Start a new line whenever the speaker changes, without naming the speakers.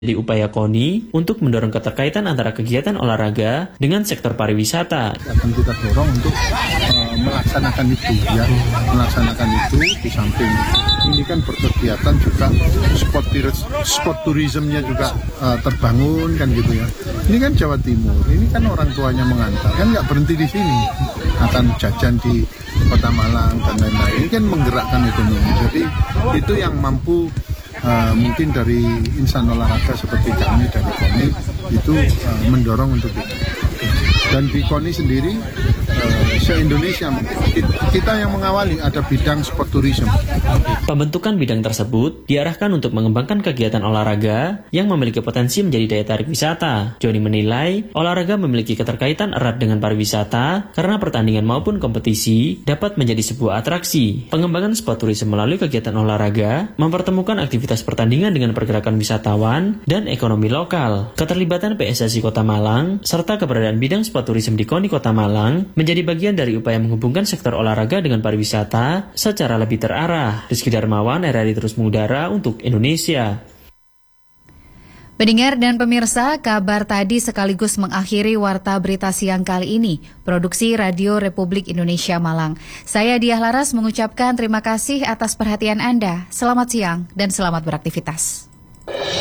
Jadi upaya KONI untuk mendorong keterkaitan antara kegiatan olahraga dengan sektor pariwisata.
Akan kita dorong untuk melaksanakan itu, ya, melaksanakan itu di samping ini kan berkegiatan juga sport tourismnya juga terbangun kan gitu ya. Ini kan Jawa Timur, ini kan orang tuanya mengantar, kan nggak berhenti di sini, akan jajan di Kota Malang dan lain-lain. Ini kan menggerakkan ekonomi. Jadi itu yang mampu. Mungkin dari insan olahraga seperti kami dari KONI itu mendorong untuk itu. Dan di KONI sendiri se-Indonesia kita yang mengawali ada bidang sport tourism.
Pembentukan bidang tersebut diarahkan untuk mengembangkan kegiatan olahraga yang memiliki potensi menjadi daya tarik wisata. Joni menilai olahraga memiliki keterkaitan erat dengan pariwisata karena pertandingan maupun kompetisi dapat menjadi sebuah atraksi. Pengembangan sport tourism melalui kegiatan olahraga mempertemukan aktivitas pertandingan dengan pergerakan wisatawan dan ekonomi lokal. Keterlibatan PSSI Kota Malang serta keberadaan bidang sport tourism di KONI Kota Malang menjadi bagian dari upaya menghubungkan sektor olahraga dengan pariwisata secara lebih terarah. Rizky Darmawan, RRI Terus Mengudara untuk Indonesia.
Pendengar dan pemirsa, kabar tadi sekaligus mengakhiri Warta Berita Siang kali ini. Produksi Radio Republik Indonesia Malang. Saya Diah Laras mengucapkan terima kasih atas perhatian Anda. Selamat siang dan selamat beraktivitas.